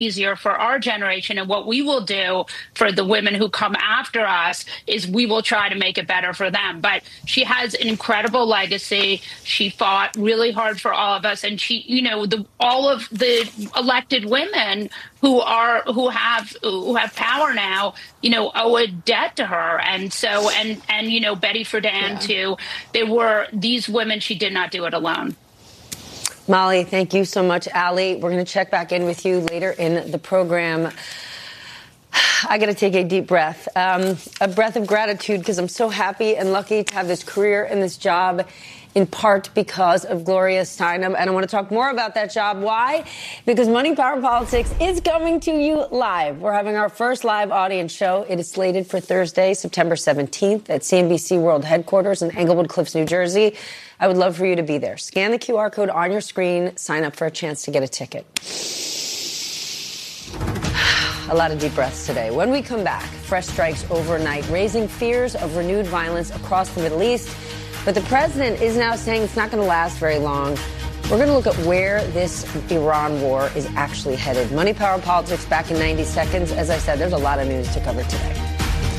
easier for our generation. And what we will do for the women who come after us is we will try to make it better for them. But she has an incredible legacy. She fought really hard for all of us. And she, all of the elected women who have power now, owe a debt to her. And so, and Betty Friedan too. There were these women. She did not do it alone. Molly, thank you so much. Allie, we're going to check back in with you later in the program. I got to take a deep breath, a breath of gratitude, because I'm so happy and lucky to have this career and this job, in part because of Gloria Steinem. And I want to talk more about that job. Why? Because Money, Power, Politics is coming to you live. We're having our first live audience show. It is slated for Thursday, September 17th at CNBC World Headquarters in Englewood Cliffs, New Jersey. I would love for you to be there. Scan the QR code on your screen. Sign up for a chance to get a ticket. A lot of deep breaths today. When we come back, fresh strikes overnight, raising fears of renewed violence across the Middle East. But the president is now saying it's not going to last very long. We're going to look at where this Iran war is actually headed. Money, Power, Politics back in 90 seconds. As I said, there's a lot of news to cover today.